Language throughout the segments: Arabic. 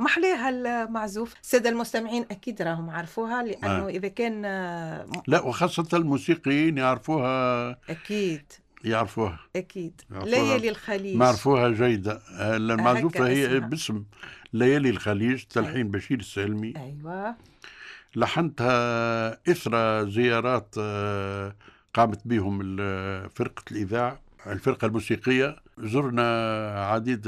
محليها المعزوف. السادة المستمعين أكيد راهم عارفوها، لأنه إذا كان لا، وخاصة الموسيقيين يعرفوها. أكيد يعرفوها أكيد. يعرفوها ليالي الخليج معرفوها جيدة. المعزوفة هكا هي اسمها. باسم ليالي الخليج، أي. تلحين بشير السالمي. أيوة. لحنتها إثر زيارات قامت بهم فرقة الإذاعة، الفرقة الموسيقية. زرنا عديد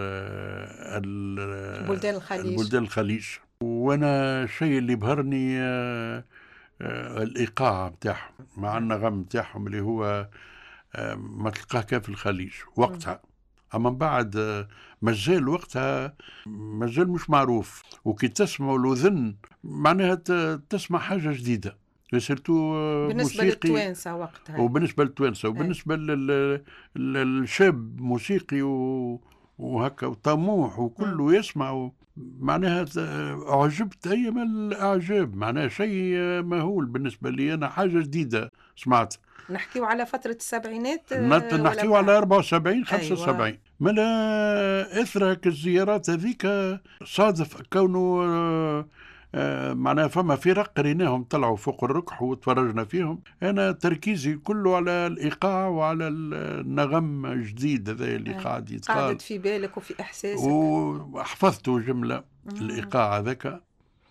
بلدان الخليج. البلدان الخليج. وانا الشيء اللي بهرني الايقاع بتاعهم مع النغم بتاعهم اللي هو ما تلقاه كان في الخليج وقتها. اما من بعد مازال وقتها مازال مش معروف، وكي تسمع الأذن معناها تسمع حاجة جديدة، سيرتو بالنسبة موسيقي. للتوانسة وقتها. وبالنسبة للتوانسة وبالنسبة للشاب موسيقي وهكا وطموح وكله يسمع، معناها أعجبت أيام الإعجاب، معناها شيء مهول بالنسبة لي أنا، حاجة جديدة سمعت. نحكيو على فترة السبعينات نحكيو على 74 75. أيوة. ملا إثر الزيارات هذيك صادف كونه معناها فما فرق قريناهم طلعوا فوق الركح وتفرجنا فيهم. أنا تركيزي كله على الإيقاع وعلى النغم الجديد هذا اللي قاعد يتقال، قاعدت في بالك وفي إحساسك، وحفظته جملة الإيقاع ذاك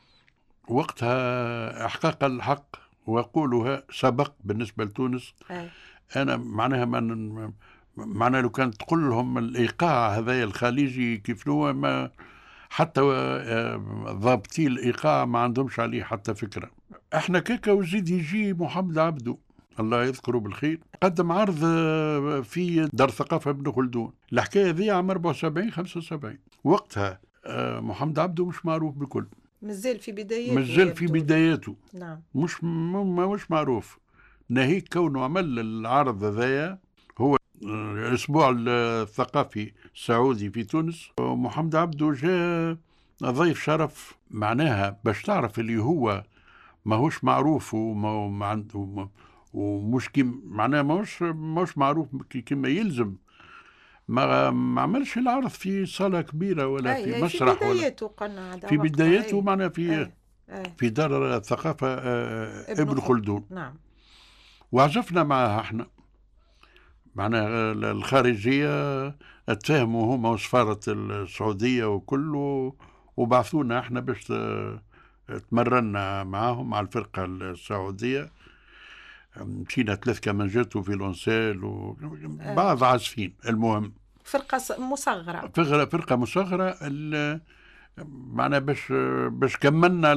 وقتها. إحقاق الحق وأقولها سبق بالنسبة لتونس. أنا معناها معناها لو كانت تقول لهم الإيقاع هذا الخليجي كيف هو، ما حتى ضابطي الإيقاع ما عندهمش عليه حتى فكرة. احنا كيكا وزيد يجي محمد عبده الله يذكره بالخير، قدم عرض في دار ثقافة ابن خلدون. الحكاية ذي عام 74 75. وقتها محمد عبده مش معروف بكل، مازال في بداياته. مازال في بداياته. نعم. مش معروف. ناهيك كونه عمل العرض هذايا هو الأسبوع الثقافي السعودي في تونس، ومحمد عبده جاء ضيف شرف. معناها باش تعرف اللي هو ماهوش معروف وما عنده ومش كيم، معناها ماهوش معروف كما يلزم. ما عملش العرض في صالة كبيرة ولا في مسرح، في بداياته قلنا في بدايته معناها في دار الثقافة ابن خلدون. نعم. وعزفنا معها احنا، معناها الخارجية اتفاهموا هما وسفارة السعودية وكله، وبعثونا احنا باش تمرنا معاهم مع الفرقة السعودية. مشينا 3 كمانجات وفيلونسيل وبعض عازفين. المهم فرقة مصغرة. فرقة مصغرة معناها باش كملنا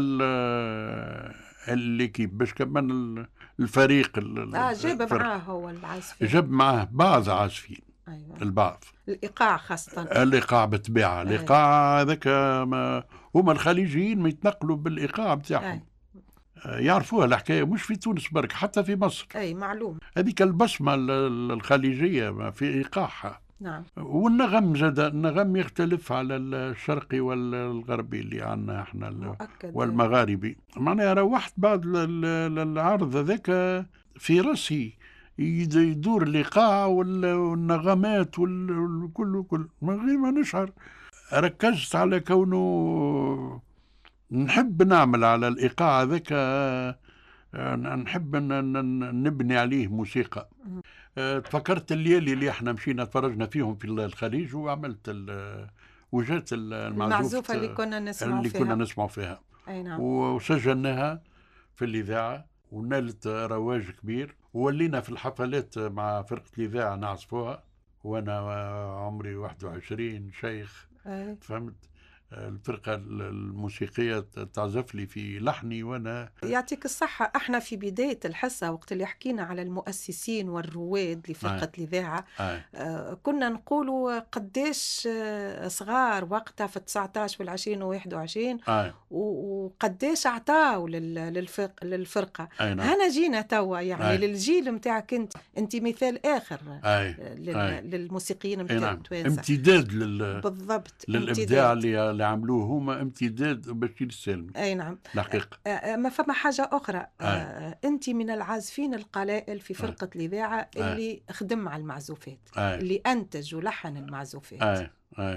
اللي كيف باش كملنا الفريق. جاب معاه هو العازفين، جاب معاه بعض عازفين. أيوة. البعض الإيقاع خاصة، الإيقاع بالطبيعة. الإيقاع هذاك هما الخليجيين ما يتنقلوا بالإيقاع بتاعهم. يعرفوها الحكاية مش في تونس برك، حتى في مصر. معلوم. هذيك البصمة الخليجية ما في إيقاعها. نعم. والنغم زاد، النغم يختلف على الشرقي والغربي اللي عندنا احنا والمغاربي. معناها روحت بعد العرض ذاك في راسي يدور الإيقاع والنغمات والكل من غير ما نشعر. ركزت على كونه نحب نعمل على الإيقاع ذاك، نحب نبني عليه موسيقى. تفكرت الليالي اللي احنا مشينا تفرجنا فيهم في الخليج، وعملت وجات المعزوفة اللي كنا نسمع فيها. أي نعم. وسجلناها في الإذاعة ونالت رواج كبير، وولينا في الحفلات مع فرقة الإذاعة نعزفوها وأنا عمري 21 شيخ. فهمت؟ الفرقة الموسيقية تعزف لي في لحني وأنا. يعطيك الصحة. احنا في بداية الحصة وقت اللي حكينا على المؤسسين والرواد لفرقة الإذاعة كنا نقولوا قديش صغار وقتها في 19 وال20 و21 وقديش أعطاوا للفرقة. هنا جينا توا يعني للجيل متاعك انت مثال آخر للموسيقيين متاع التوانسة. امتداد بالضبط، للإبداع اللي عملوه هما، امتداد بشير السالمي. أي نعم. دقيقة. ما فما حاجة أخرى. أنت من العازفين القلائل في فرقة الإذاعة اللي خدم مع المعزوفات، اللي أنتج ولحن المعزوفات.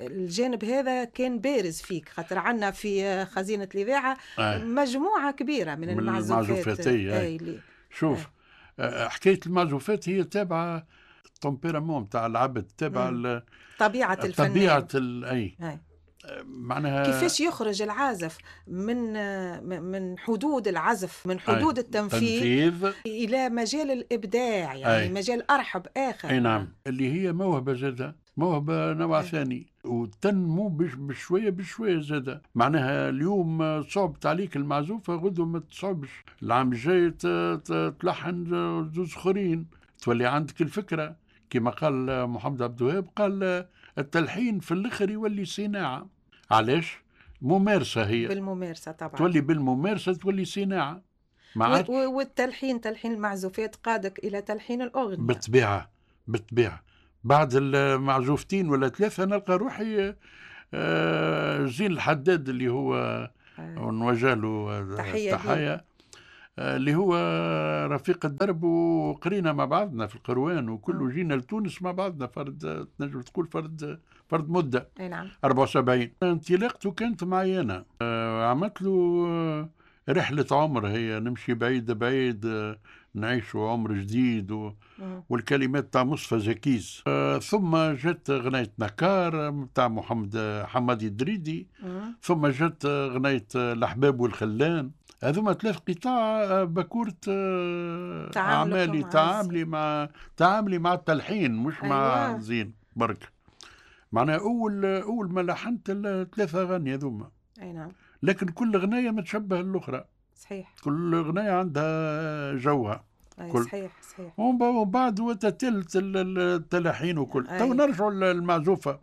الجانب هذا كان بارز فيك، خاطر عنا في خزينة الإذاعة مجموعة كبيرة من المعزوفات. شوف، حكاية المعزوفات هي تابعة التمبيرامون تاع العبد، تابعة طبيعة الفنان، طبيعة معناها كيفاش يخرج العازف من حدود العزف، من حدود التنفيذ إلى مجال الإبداع، يعني مجال أرحب آخر. أي نعم، اللي هي موهبة زادة، موهبة نوع ثاني، وتنمو بشوية بشوية زادة. معناها اليوم صعبت عليك المعزوفة، غدوة ما تصعبش، العام الجاي تلحن زوز اخرين، تولي عندك الفكرة. كما قال محمد عبد الوهاب، قال التلحين في الاخر يولي صناعة. علاش؟ ممارسة، هي بالممارسة طبعا، تولي بالممارسة تولي صناعة. والتلحين، تلحين المعزوفات قادك إلى تلحين الأغنية بالطبيعة. بعد المعزوفتين ولا 3 نلقى روحي زين الحداد اللي هو نوجه له تحية، اللي هو رفيق الدرب، وقرينا مع بعضنا في القروان وكله، جينا لتونس مع بعضنا، فرد تنجم تقول فرد مدة. نعم. 74 انطلاقته كانت معي أنا، عملت له رحلة عمر، هي نمشي بعيد نعيش عمر جديد والكلمات تاع مصطفى زكيز. ثم جت غنية نكار تاع محمد حمادي الدريدي، ثم جت غنية الأحباب والخلان. هذوما 3 قطاع بكورة أعمالي، تعاملي مع التلحين، مش مع زين برك. معناها أول ما لحنت 3 أغاني هذوما. أي نعم. لكن كل غناية متشبه الأخرى. صحيح. كل غناية عندها جوها. صحيح. ومن بعد وتتلت التلحين وكل. تو نرجعوا للمعزوفة.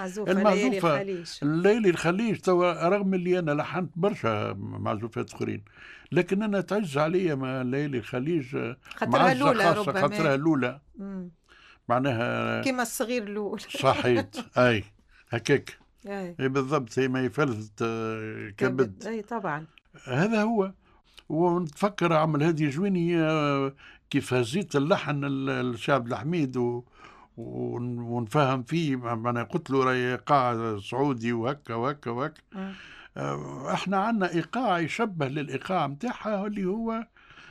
الليالي الخليج. تو رغم اللي أنا لحنت برشا معزوفات أخرين، لكن أنا تعز عليا مع الليالي الخليج، خاطرها الأولى، ربما خاطرها الأولى. معناها كما الصغير الأول. صحيت. أي هكاك. بالضبط، هي ما يفلت كبد. أي طبعا. هذا هو. ونتفكر عمل هذه جويني كيف هزيت اللحن الشعب الحميد ونفهم فيه. أنا قلت له راهي إيقاع سعودي وهكا وهكا وهكا. احنا عندنا إيقاع يشبه للإيقاع متاعها، اللي هو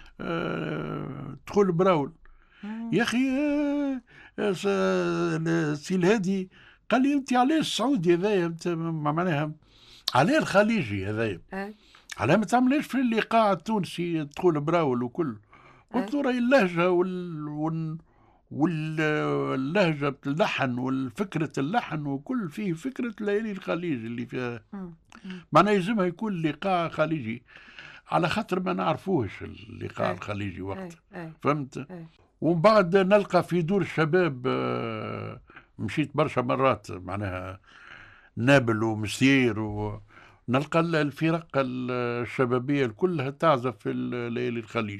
دخول براول. يا أخي سي الهادي قال لي أنت عليه السعودي هذايا، معناها عليه الخليجي هذايا، على ما تعمليش في الإيقاع التونسي دخول براول وكل. قلت له راهي اللهجة واللهجة اللحن والفكرة اللحن وكل فيه فكرة ليالي الخليج اللي فيها. معناه يلزمها يكون الإيقاع خليجي، على خاطر ما نعرفوش الإيقاع الخليجي وقت. فهمت؟ ومن بعد نلقى في دور الشباب، مشيت برشا مرات معناها نابل ومسير، ونلقى الفرق الشبابية كلها تعزف في ليالي الخليج.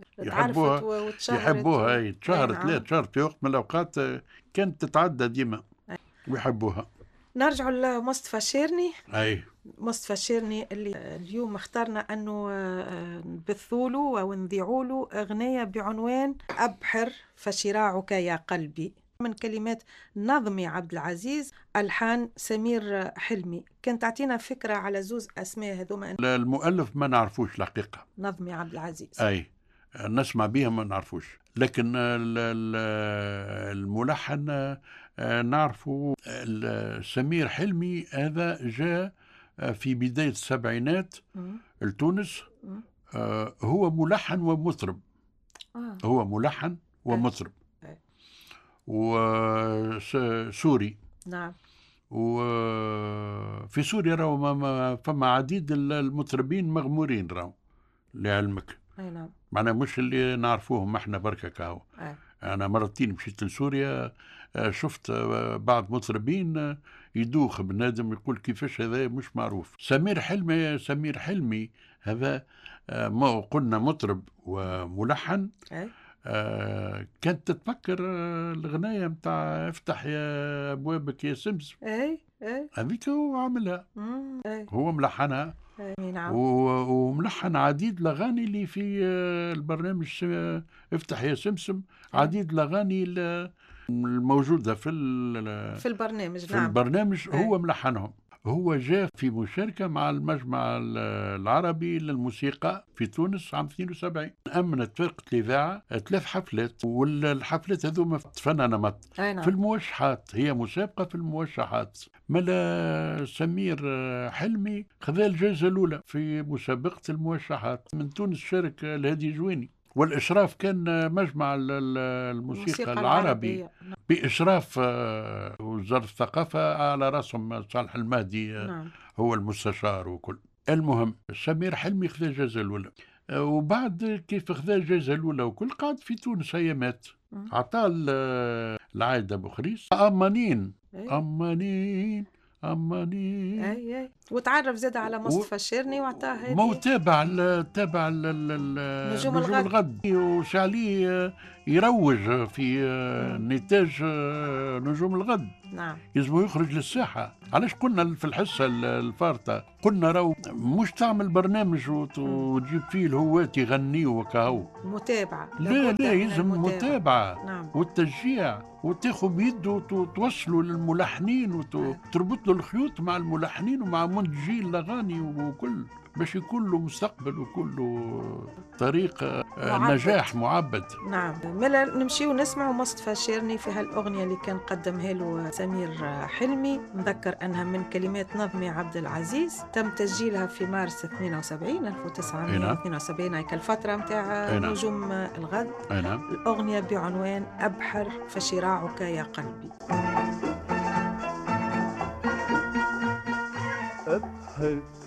يحبوها. اي تشهرت في وقت من الأوقات، كانت تتعدى ديما ويحبوها. نرجع لمصطفى الشيرني. أي مصطفى الشيرني اللي اليوم اخترنا أنه نبثوله ونذيعوله أغنية بعنوان أبحر فشراعك يا قلبي، من كلمات نظمي عبد العزيز، ألحان سمير حلمي. كانت تعطينا فكرة على زوز أسماء هذوما؟ المؤلف ما نعرفوش الحقيقة، نظمي عبد العزيز. أي نسمع بها ما نعرفوش، لكن الملحن نعرفه. سمير حلمي هذا جاء في بداية السبعينات لتونس. هو ملحن ومطرب. هو ملحن ومطرب وسوري. نعم. وفي سوريا راهو فما عديد المطربين مغمورين راهو لعلمك. أي نعم. معنا مش اللي نعرفوهم احنا بركة كاهو. أنا مرتين مشيت لسوريا، شفت بعض مطربين يدوخ بنادم، يقول كيفاش هذا مش معروف. سمير حلمي هذا ما قلنا مطرب وملحن. كانت تتفكر الغناية متاع افتح يا أبوابك يا سمسم. هذيك هو عاملها. هو ملحنها. نعم. وملحن عديد الأغاني اللي في البرنامج افتح يا سمسم، عديد الأغاني الموجودة في البرنامج. في البرنامج هو ملحنهم. هو جاء في مشاركة مع المجمع العربي للموسيقى في تونس عام 72. أمنت فرقة الإذاعة 3 حفلات، والحفلات هذوما تفنن في الموشحات، هي مسابقة في الموشحات. ملا سمير حلمي خذ الجائزة الأولى في مسابقة الموشحات. من تونس شارك الهادي جويني، والإشراف كان مجمع الموسيقى العربي بإشراف وزارة الثقافة، على رأسهم صالح المهدي هو المستشار وكل. المهم سمير حلمي خذ الجائزة الأولى، وبعد كيف خذ الجائزة الأولى وكل قعد في تونس أيامات. عطاه العايدة بخريس أمانين أمانين أماني. أي وتعرف زاد على مصطفى الشيرني وعطاه هذه. مو تابع نجوم الغد، وشعلي يروج في نتاج نجوم الغد. نعم. يلزم يخرج للساحة. علاش قلنا في الحصة الفارطة قلنا راهو مش تعمل برنامج وتجيب فيه الهوات يغنيوا وكاهو. متابعة. لا يلزم متابعة. نعم. والتشجيع، وتاخذ بيده وتوصلوا للملحنين وتربط له الخيوط مع الملحنين ومع منتجي الاغاني وكل، باش يكون له مستقبل ويكون له طريق نجاح معبد. نعم. ملا نمشيو نسمعوا مصطفى الشيرني في هالأغنية اللي كان قدمها له سمير حلمي. نذكر أنها من كلمات نظمي عبد العزيز، تم تسجيلها في مارس 72 1972. هيك الفترة متاع نجوم الغد. الأغنية بعنوان أبحر فشراعك يا قلبي. أبحر